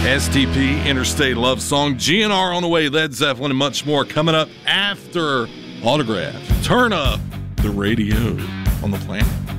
STP, Interstate Love Song, GNR on the way, Led Zeppelin, and much more coming up after Autograph. Turn up the radio on the planet.